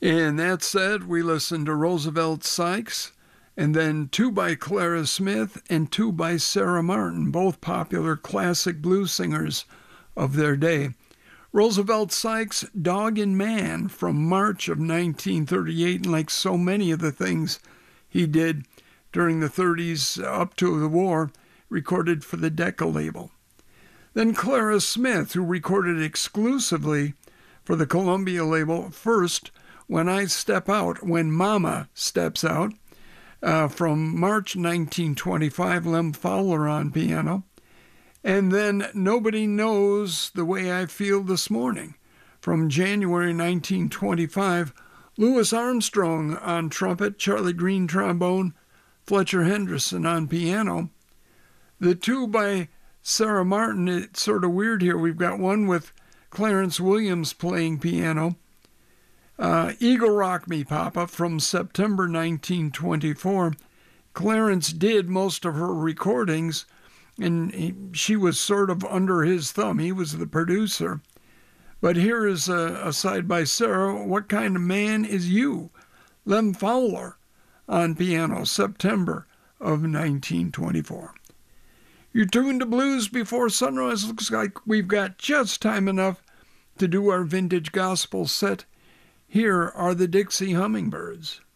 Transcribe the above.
And that said, we listened to Roosevelt Sykes, and then two by Clara Smith and two by Sarah Martin, both popular classic blues singers of their day. Roosevelt Sykes' Dog and Man from March of 1938, and like so many of the things he did during the 30s up to the war, recorded for the Decca label. Then Clara Smith, who recorded exclusively for the Columbia label, first When I Step Out, When Mama Steps Out, from March 1925, Lem Fowler on piano. And then Nobody Knows the Way I Feel This Morning, from January 1925, Louis Armstrong on trumpet, Charlie Green trombone, Fletcher Henderson on piano. The two by Sarah Martin, it's sort of weird here. We've got one with Clarence Williams playing piano. Eagle Rock Me Papa from September 1924. Clarence did most of her recordings, and she was sort of under his thumb. He was the producer. But here is a side by Sarah, What Kind of Man Is You? Lem Fowler on piano, September of 1924. You're tuned to Blues Before Sunrise. Looks like we've got just time enough to do our vintage gospel set. Here are the Dixie Hummingbirds.